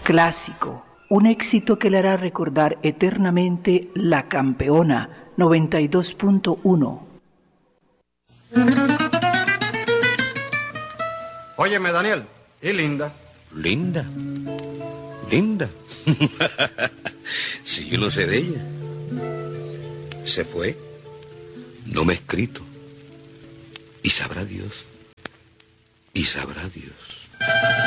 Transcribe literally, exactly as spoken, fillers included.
Clásico, un éxito que le hará recordar eternamente La Campeona noventa y dos punto uno. Óyeme, Daniel, ¿y Linda? ¿Linda? ¿Linda? Si yo no sé de ella. Se fue. No me ha escrito. Y sabrá Dios. Y sabrá Dios.